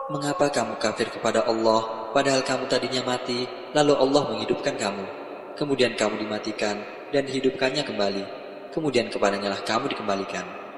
Mengapa kamu kafir kepada Allah, padahal kamu tadinya mati, lalu Allah menghidupkan kamu. Kemudian kamu dimatikan dan dihidupkannya kembali. Kemudian kepadanya lah kamu dikembalikan.